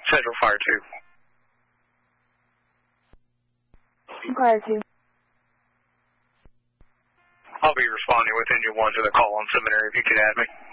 Central Fire 2. Fire 2. I'll be responding with Engine 1 to the call on Seminary if you could add me.